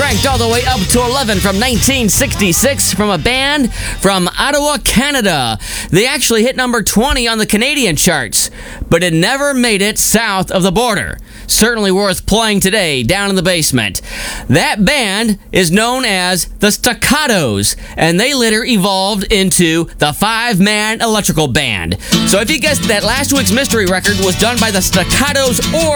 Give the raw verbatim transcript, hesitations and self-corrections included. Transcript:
cranked all the way up to eleven from nineteen sixty-six from a band from Ottawa, Canada. They actually hit number twenty on the Canadian charts, but it never made it south of the border. Certainly worth playing today down in the basement. That band is known as the Staccatos, and they later evolved into the five-man electrical band. So if you guessed that last week's mystery record was done by the Staccatos or